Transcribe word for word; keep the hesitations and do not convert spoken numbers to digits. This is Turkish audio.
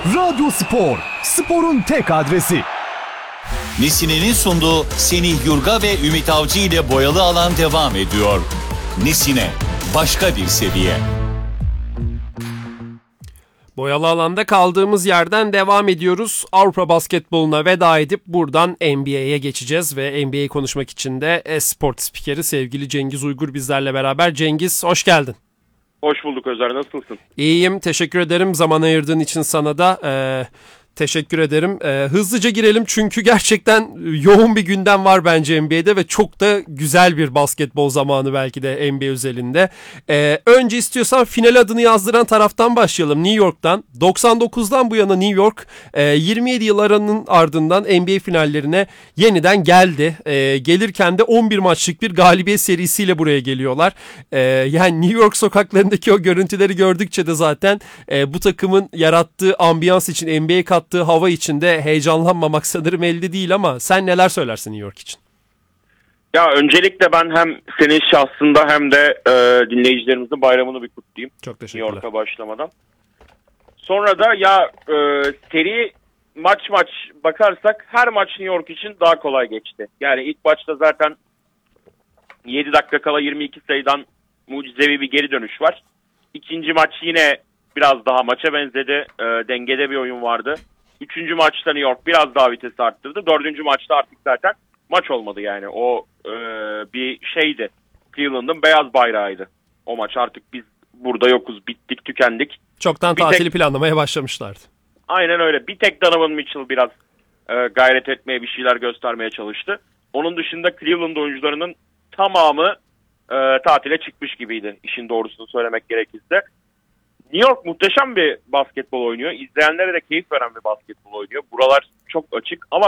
Radyo Spor, sporun tek adresi. Nesine'nin sunduğu Semih Yurga ve Ümit Avcı ile boyalı alan devam ediyor. Nesine, başka bir seviye. Boyalı alanda kaldığımız yerden devam ediyoruz. Avrupa basketboluna veda edip buradan N B A'ye geçeceğiz ve N B A'yi konuşmak için de e-sport spikeri sevgili Cengiz Uygur bizlerle beraber. Cengiz, hoş geldin. Hoş bulduk Özer, nasılsın? İyiyim, teşekkür ederim. Zaman ayırdığın için sana da ee, teşekkür ederim. Ee, hızlıca girelim çünkü gerçekten yoğun bir gündem var bence N B A'de ve çok da güzel bir basketbol zamanı belki de N B A özelinde. Ee, önce istiyorsan final adını yazdıran taraftan başlayalım, New York'tan. doksan dokuzdan bu yana New York e, yirmi yedi yıl aranın ardından N B A finallerine yeniden geldi. E, gelirken de on bir maçlık bir galibiyet serisiyle buraya geliyorlar. E, yani New York sokaklarındaki o görüntüleri gördükçe de zaten e, bu takımın yarattığı ambiyans için, N B A kattığı hava içinde heyecanlanmamak sanırım elde değil ama sen neler söylersin New York için? Ya öncelikle ben hem senin şahsında hem de e, dinleyicilerimizin bayramını bir kutlayayım. Çok teşekkürler. New York'a başlamadan. Sonra da ya e, seri maç maç bakarsak her maç New York için daha kolay geçti. Yani ilk maçta zaten yedi dakika kala yirmi iki sayıdan mucizevi bir geri dönüş var. İkinci maç yine biraz daha maça benzedi. E, dengede bir oyun vardı. Üçüncü maçta New York biraz daha vitesi arttırdı. Dördüncü maçta artık zaten maç olmadı yani. O e, bir şeydi. Cleveland'ın beyaz bayrağıydı. O maç artık biz burada yokuz, bittik, tükendik. Çoktan bir tatili tek, planlamaya başlamışlardı. Aynen öyle. Bir tek Donovan Mitchell biraz e, gayret etmeye, bir şeyler göstermeye çalıştı. Onun dışında Cleveland oyuncularının tamamı e, tatile çıkmış gibiydi. İşin doğrusunu söylemek gerekirse. New York muhteşem bir basketbol oynuyor. İzleyenlere de keyif veren bir basketbol oynuyor. Buralar çok açık ama